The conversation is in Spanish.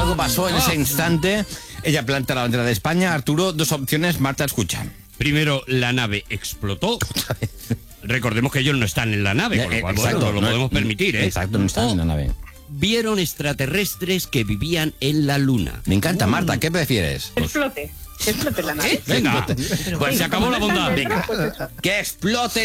Algo pasó en ese instante. Ella planta la bandera de España. Arturo, 2 opciones. Marta, escucha. Primero, la nave explotó. Recordemos que ellos no están en la nave, con lo cual Exacto, bueno, no lo podemos permitir, ¿eh? Exacto, no están en la nave. Vieron extraterrestres que vivían en la luna. Me encanta, Marta, ¿qué prefieres? Explote la nave. Venga, pues se acabó la bondad. Venga, que explote